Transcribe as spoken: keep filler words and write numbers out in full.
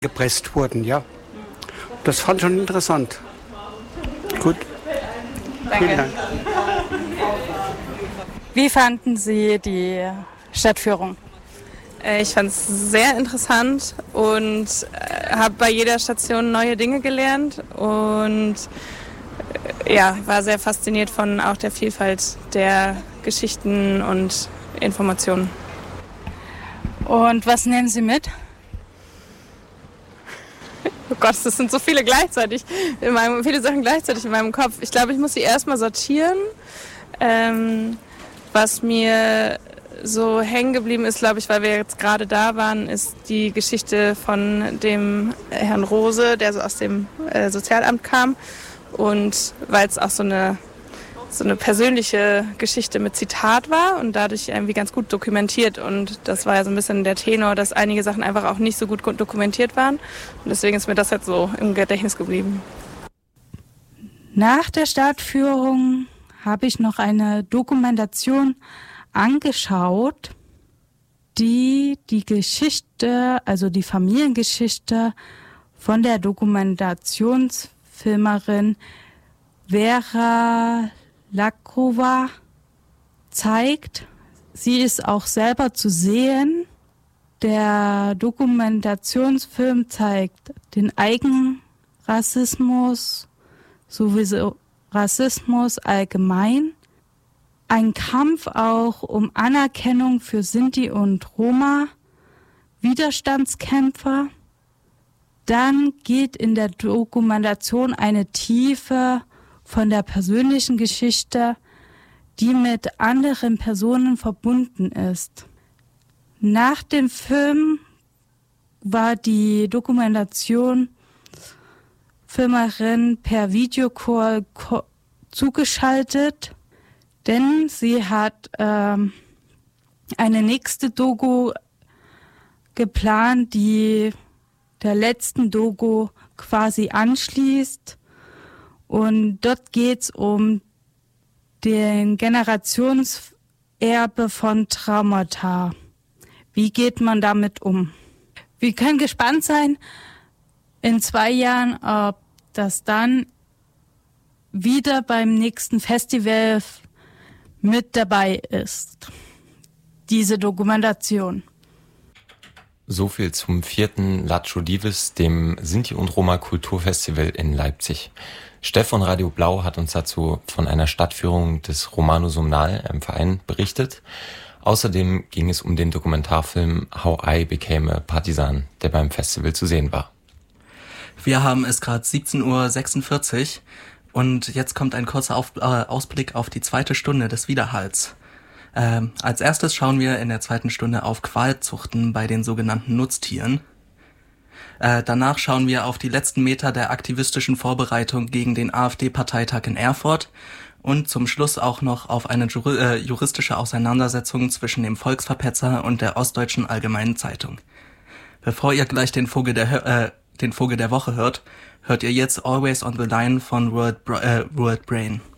gepresst wurden, ja. Das fand ich schon interessant. Gut. Danke. Vielen Dank. Wie fanden Sie die Stadtführung? Ich fand es sehr interessant und habe bei jeder Station neue Dinge gelernt und ja, war sehr fasziniert von auch der Vielfalt der Geschichten und Informationen. Und was nehmen Sie mit? Oh Gott, das sind so viele gleichzeitig, in meinem, viele Sachen gleichzeitig in meinem Kopf. Ich glaube, ich muss sie erstmal sortieren. Ähm, was mir so hängen geblieben ist, glaube ich, weil wir jetzt gerade da waren, ist die Geschichte von dem Herrn Rose, der so aus dem äh, Sozialamt kam. Und weil es auch so eine, so eine persönliche Geschichte mit Zitat war und dadurch irgendwie ganz gut dokumentiert. Und das war ja so ein bisschen der Tenor, dass einige Sachen einfach auch nicht so gut dokumentiert waren. Und deswegen ist mir das halt so im Gedächtnis geblieben. Nach der Stadtführung habe ich noch eine Dokumentation angeschaut, die die Geschichte, also die Familiengeschichte von der Dokumentationsfilmerin Vera Lagrova zeigt. Sie ist auch selber zu sehen. Der Dokumentationsfilm zeigt den Eigenrassismus sowie Rassismus allgemein. Ein Kampf auch um Anerkennung für Sinti und Roma, Widerstandskämpfer. Dann geht in der Dokumentation eine Tiefe von der persönlichen Geschichte, die mit anderen Personen verbunden ist. Nach dem Film war die Dokumentation Filmerin per Videocall ko- zugeschaltet, denn sie hat ähm, eine nächste Doku geplant, die der letzten Doku quasi anschließt. Und dort geht es um den Generationserbe von Traumata. Wie geht man damit um? Wir können gespannt sein in zwei Jahren, ob das dann wieder beim nächsten Festival mit dabei ist, diese Dokumentation. So viel zum vierten Lattjo Divis, dem Sinti und Roma Kulturfestival in Leipzig. Steff von Radio Blau hat uns dazu von einer Stadtführung des Romano Somnal im Verein berichtet. Außerdem ging es um den Dokumentarfilm How I Became a Partisan, der beim Festival zu sehen war. Wir haben es gerade siebzehn Uhr sechsundvierzig und jetzt kommt ein kurzer auf, äh, Ausblick auf die zweite Stunde des Widerhalls. Ähm, als erstes schauen wir in der zweiten Stunde auf Qualzuchten bei den sogenannten Nutztieren. Äh, danach schauen wir auf die letzten Meter der aktivistischen Vorbereitung gegen den AfD-Parteitag in Erfurt und zum Schluss auch noch auf eine juri- äh, juristische Auseinandersetzung zwischen dem Volksverpetzer und der Ostdeutschen Allgemeinen Zeitung. Bevor ihr gleich den Vogel der, äh, den Vogel der Woche hört, hört ihr jetzt Always on the Line von World, Bra- äh, World Brain.